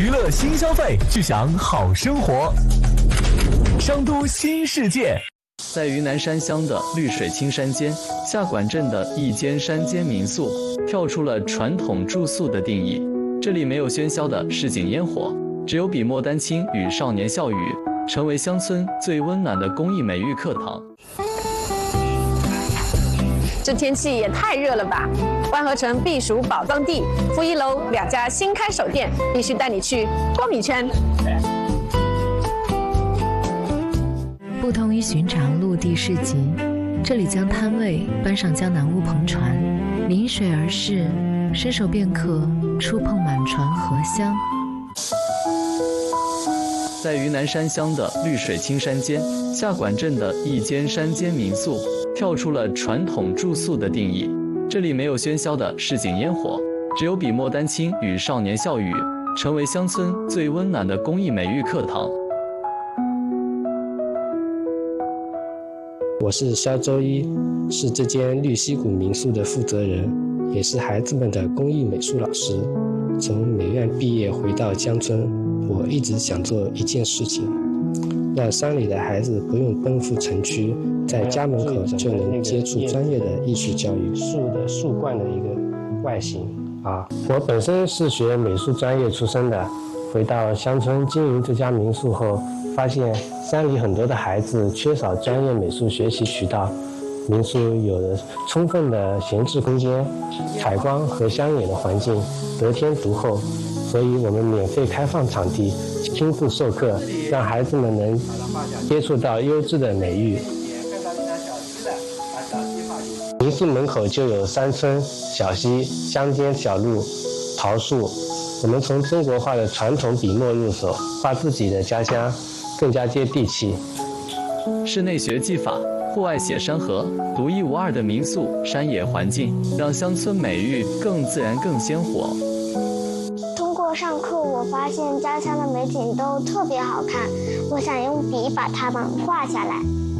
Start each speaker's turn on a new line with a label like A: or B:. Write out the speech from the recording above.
A: 乐新消费，去享好生活。商都新世界。
B: 在云南山乡的绿水青山间，下管镇的一间山间民宿跳出了传统住宿的定义。这里没有喧嚣的市井烟火，只有笔墨丹青与少年笑语，成为乡村最温暖的公益美育课堂。
C: 这天气也太热了吧！万和城避暑宝藏地负一楼2家新开手店，必须带你去逛一圈。
D: 不同于寻常陆地市集，这里将摊位搬上江南乌篷船，临水而视，伸手便可触碰满船荷香。
B: 在云南山乡的绿水青山间，下管镇的一间山间民宿跳出了传统住宿的定义。这里没有喧嚣的市井烟火，只有笔墨丹青与少年笑语，成为乡村最温暖的公益美育课堂。
E: 我是肖周一，是这间绿溪谷民宿的负责人，也是孩子们的公益美术老师。从美院毕业回到乡村，我一直想做一件事情，让山里的孩子不用奔赴城区，在家门口就能接触专业的艺术教育。树冠的一个外形啊，我本身是学美术专业出身的，回到乡村经营这家民宿后，发现山里很多的孩子缺少专业美术学习渠道，民宿有了充分的闲置空间，采光和乡野的环境得天独厚，所以我们免费开放场地，亲自授课，让孩子们能接触到优质的美育。民宿门口就有山村、小溪、乡间小路、桃树，我们从中国画的传统笔墨入手，画自己的家乡，更加接地气。
B: 室内学技法，户外写山河，独一无二的民宿山野环境，让乡村美育更自然、更鲜活。
F: 通过上课，我发现家乡的美景都特别好看，我想用笔把它们画下来。